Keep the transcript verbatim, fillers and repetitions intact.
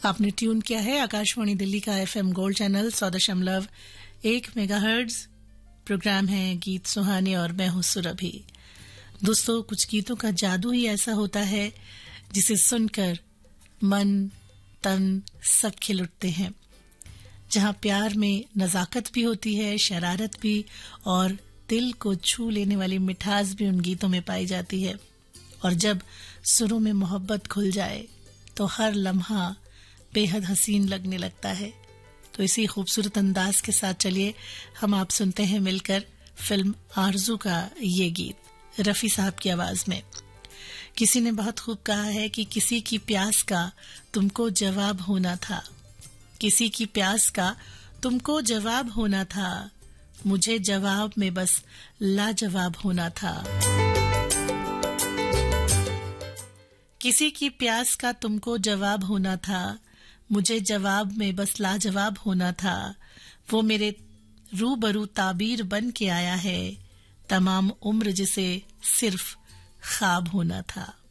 आपने ट्यून किया है आकाशवाणी दिल्ली का एफएम गोल्ड चैनल सौ दशमलव एक मेगाहर्ट्ज। प्रोग्राम है गीत सुहाने और मैं हूं सुरभि। दोस्तों, कुछ गीतों का जादू ही ऐसा होता है जिसे सुनकर मन तन सब खिल उठते हैं। जहां प्यार में नजाकत भी होती है, शरारत भी और दिल को छू लेने वाली मिठास भी उन गीतों में पाई जाती है। और जब सुरों में मोहब्बत खुल जाए तो हर लम्हा बेहद हसीन लगने लगता है। तो इसी खूबसूरत अंदाज के साथ चलिए हम आप सुनते हैं मिलकर फिल्म आरज़ू का ये गीत रफी साहब की आवाज में। किसी ने बहुत खूब कहा है कि किसी की प्यास का तुमको जवाब होना था, किसी की प्यास का तुमको जवाब होना था, मुझे जवाब में बस लाजवाब होना था। किसी की प्यास का तुमको जवाब होना था, मुझे जवाब में बस लाजवाब होना था। वो मेरे रूबरू ताबीर बन के आया है, तमाम उम्र जिसे सिर्फ ख्वाब होना था।